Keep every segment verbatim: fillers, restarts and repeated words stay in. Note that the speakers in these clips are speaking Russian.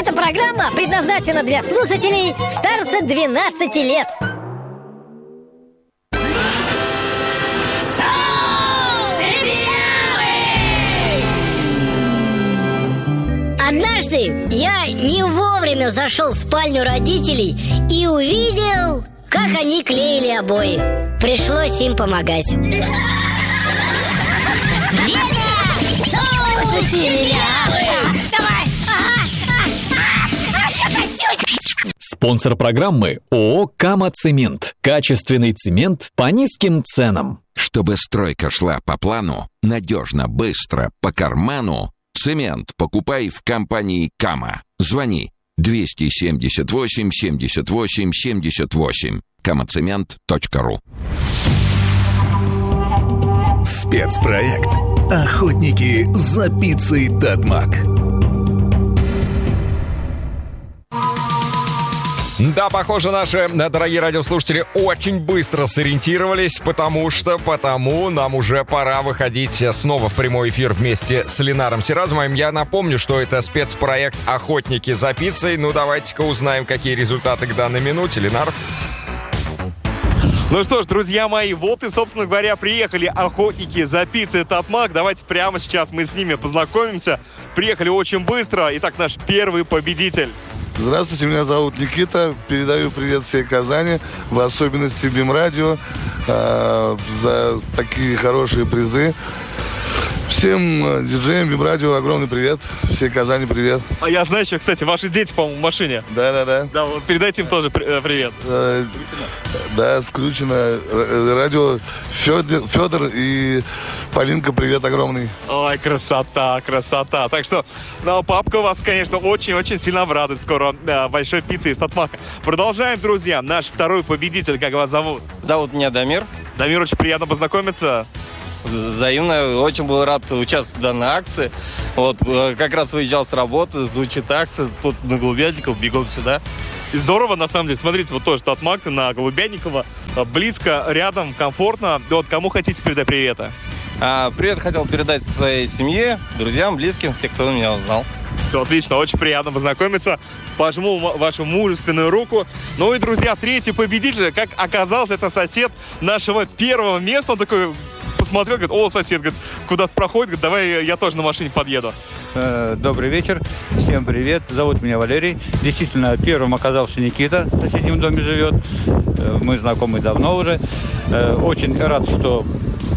Эта программа предназначена для слушателей старше двенадцати лет. Однажды я не вовремя зашел в спальню родителей и увидел, как они клеили обои. Пришлось им помогать. Спонсор программы ООО «Кама Цемент». Качественный цемент по низким ценам. Чтобы стройка шла по плану, надежно, быстро, по карману, цемент покупай в компании «Кама». Звони двести семьдесят восемь семьдесят восемь семьдесят восемь. камацемент точка ру. Спецпроект «Охотники за пиццей Татмак». Да, похоже, наши дорогие радиослушатели очень быстро сориентировались, потому что потому нам уже пора выходить снова в прямой эфир вместе с Ленаром Сиразовым. Я напомню, что это спецпроект «Охотники за пиццей». Ну, давайте-ка узнаем, какие результаты к данной минуте. Ленар? Ну что ж, друзья мои, вот и, собственно говоря, приехали охотники за пиццей Татмак. Давайте прямо сейчас мы с ними познакомимся. Приехали очень быстро. Итак, наш первый победитель. Здравствуйте, меня зовут Никита. Передаю привет всей Казани, в особенности БИМ-радио, э, за такие хорошие призы. Всем диджеям БИМ-радио огромный привет. Всей Казани привет. А я знаю еще, кстати, ваши дети, по-моему, в машине. Да-да-да. Да, вот передайте им тоже при- привет. Э, да, скручено. Радио Федор, Федор и Полинка, привет огромный. Ой, красота, красота. Так что, ну, папка вас, конечно, очень-очень сильно обрадует скоро да, большой пиццей из Татмака. Продолжаем, друзья. Наш второй победитель, как вас зовут? Зовут меня Дамир. Дамир, очень приятно познакомиться. Взаимно. Очень был рад участвовать в данной акции. Вот, как раз выезжал с работы, звучит акция, тут на Голубятников, бегом сюда. И здорово, на самом деле. Смотрите, вот тоже Татмак на Голубятникова. Близко, рядом, комфортно. Вот кому хотите передать приветы? А, привет хотел передать своей семье, друзьям, близким, всем, кто меня узнал. Все отлично, очень приятно познакомиться. Пожму вашу мужественную руку. Ну и, друзья, третий победитель, как оказалось, это сосед нашего первого места. Он такой посмотрел, говорит: о, сосед, говорит, куда-то проходит, говорит, давай я тоже на машине подъеду. Добрый вечер, всем привет, зовут меня Валерий. Действительно, первым оказался Никита, в соседнем доме живет. Мы знакомы давно уже. Очень рад, что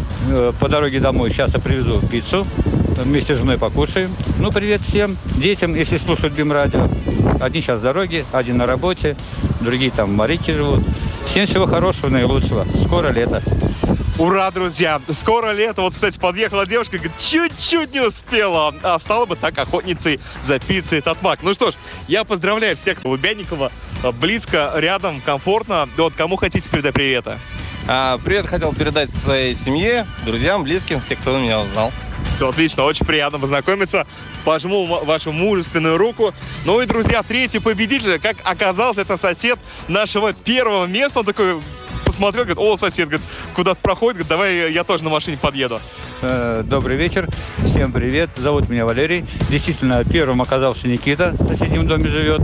по дороге домой сейчас я привезу пиццу. Вместе с женой покушаем. Ну, привет всем детям, если слушают БИМ-радио. Одни сейчас в дороге, один на работе, другие там в Марике живут. Всем всего хорошего, наилучшего. Скоро лето. Ура, друзья! Скоро лето. Вот, кстати, подъехала девушка, говорит, чуть-чуть не успела, а стала бы так охотницей за пиццей Татмак. Ну что ж, я поздравляю всех Голубятникова. Близко, рядом, комфортно. Вот кому хотите передать приветы? А, привет хотел передать своей семье, друзьям, близким, всем, кто меня узнал. Все отлично, очень приятно познакомиться. Пожму вашу мужественную руку. Ну и, друзья, третий победитель, как оказалось, это сосед нашего первого места. Он такой посмотрел, говорит, о, сосед, говорит, куда-то проходит, говорит, давай я тоже на машине подъеду. Добрый вечер, всем привет, зовут меня Валерий. Действительно, первым оказался Никита, в соседнем доме живет.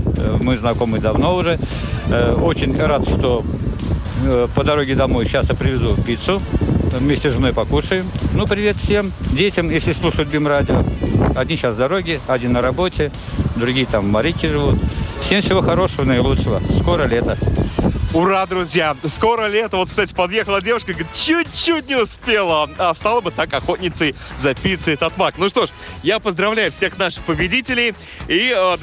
Мы знакомы давно уже. Очень рад, что по дороге домой сейчас я привезу пиццу. Вместе с женой покушаем. Ну, привет всем детям, если слушают БИМ-радио. Одни сейчас в дороге, один на работе, другие там в Марике живут. Всем всего хорошего, наилучшего. Скоро лето. Ура, друзья! Скоро лето. Вот, кстати, подъехала девушка, говорит, чуть-чуть не успела, а стала бы так охотницей за пиццей Татмак. Ну что ж, я поздравляю всех наших победителей. И